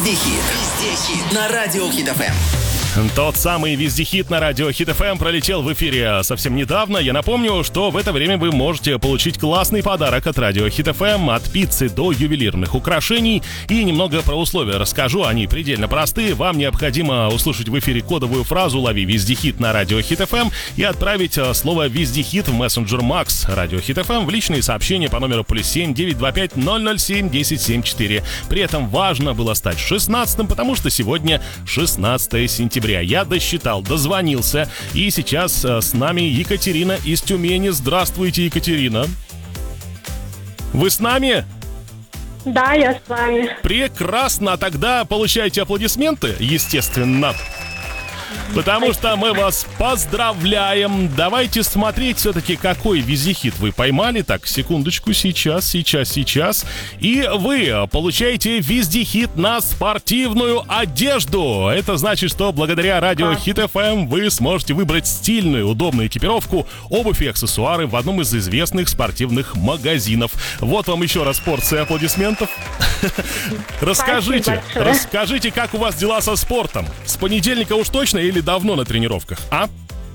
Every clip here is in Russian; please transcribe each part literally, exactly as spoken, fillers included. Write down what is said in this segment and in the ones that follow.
Везде хит. Везде хит. На радио Хит эф эм. Тот самый вездехит на радио Хит эф эм пролетел в эфире совсем недавно. Я напомню, что в это время вы можете получить классный подарок от радио Хит эф эм, от пиццы до ювелирных украшений. И немного про условия расскажу, они предельно простые. Вам необходимо услышать в эфире кодовую фразу «Лови вездехит» на радио Хит эф эм и отправить слово «Вездехит» в мессенджер Макс радио Хит эф эм в личные сообщения по номеру плюс семь девятьсот двадцать пять ноль ноль семь десять семьдесят четыре. При этом важно было стать шестнадцатым, потому что сегодня шестнадцатое сентября. Я досчитал, дозвонился, и сейчас э, с нами Екатерина из Тюмени. Здравствуйте, Екатерина. Вы с нами? Да, я с вами. Прекрасно, тогда получаете аплодисменты, естественно. Потому что мы вас поздравляем. Давайте смотреть все-таки, какой вездехит вы поймали. Так, секундочку, сейчас, сейчас, сейчас. И вы получаете вездехит на спортивную одежду. Это значит, что благодаря радио Хит эф эм вы сможете выбрать стильную, удобную экипировку, обувь и аксессуары в одном из известных спортивных магазинов. Вот вам еще раз порция аплодисментов. Расскажите, расскажите, как у вас дела со спортом? С понедельника уж точно или давно на тренировках, а?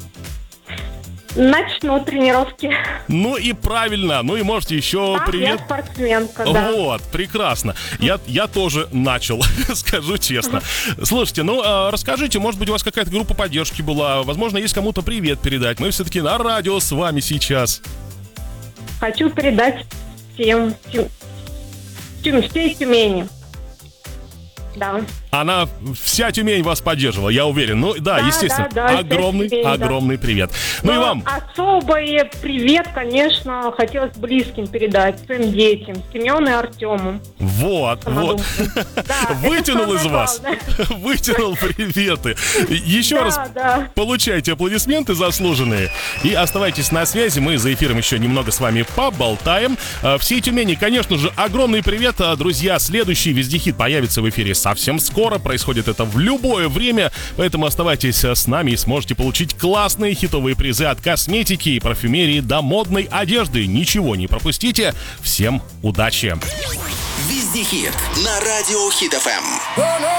Начну тренировки. Ну и правильно, ну и можете еще Да, привет. я спортсменка, да. Вот, прекрасно. Я, я тоже начал, скажу честно. Слушайте, ну а, расскажите, может быть, у вас какая-то группа поддержки была, возможно, есть кому-то привет передать. Мы все-таки на радио с вами сейчас. Хочу передать всем, всем, всем всей Тюмени. Да. Она, вся Тюмень вас поддерживала, я уверен. Ну да, Да, естественно, да, да, огромный, вся Тюмень, да. огромный привет. Ну и Но вам. особый привет, конечно, хотелось близким передать, своим детям, Семену и Артему. Вот, вот. Да, Вытянул это из вас. самое Вытянул приветы. Еще Да, раз да. получайте аплодисменты заслуженные. И оставайтесь на связи. Мы за эфиром еще немного с вами поболтаем. А, Всей Тюмени, конечно же, огромный привет. А, Друзья, следующий вездехит появится в эфире совсем скоро. Происходит это в любое время. Поэтому оставайтесь с нами и сможете получить классные хитовые призы от косметики и парфюмерии до модной одежды. Ничего не пропустите. Всем удачи! Везде хит. На радио Хит эф эм.